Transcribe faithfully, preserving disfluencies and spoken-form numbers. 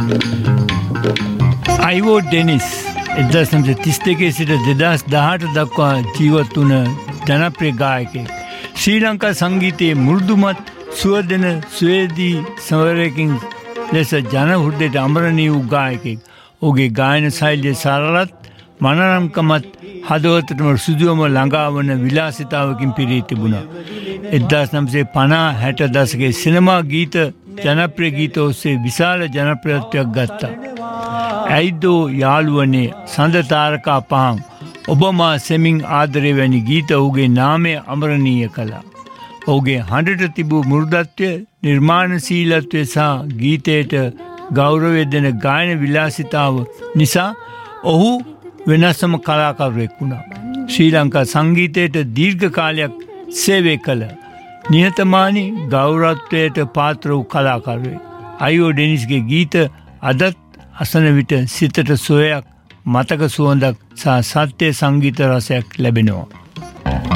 Ivo Denis එක්දහස් නවසිය තිස් දෙකේ සිට දෙදහස් දහඅට දක්වා ජීවත් වුණ ජනප්‍රිය ගායකයෙක්. ශ්‍රී ලංකා සංගීතයේ මුරුදුමත් සුව දෙන ස්වේදී ස්වරයකින් ලෙස ජන හෘදයට අමරණීය වූ ගායකයෙක්. ඔහුගේ ගායන ශෛලිය සරලත් මනරම්කමත් හදවතටම සුදුවම ළඟා වන විලාසිතාවකින් පිරී තිබුණා. එක්දහස් නවසිය පනහ හැට දශකයේ සිනමා ගීත ජනප්‍රිය ගීත ඔස්සේ විශාල ජනප්‍රියත්වයක් ගත්තා. ඇයිදෝ යාළුවනේ, සඳ තාරකා පහන්, ඔබ මා සෙමින් ආදරේ වැනි ගීත ඔහුගේ නාමය අමරණීය කළා. ඔහුගේ හඬට තිබූ මෘදුත්වය, නිර්මාණශීලත්වය සහ ගීතයට ගෞරවය දෙන ගායන විලාසිතාව නිසා ඔහු වෙනස්ම කලාකරුවෙක් වුණා. ශ්‍රී ලංකා සංගීතයට දීර්ඝ කාලයක් සේවය කළ නිහතමානී ගෞරවත්වයට පාත්‍ර වූ කලාකරුවෙක්. අයිවෝ ඩෙනිස්ගේ ගීත අදත් අසන විට සිතට සුවයක්, මතක සුවඳක් සහ සත්‍ය සංගීත රසයක් ලැබෙනවා.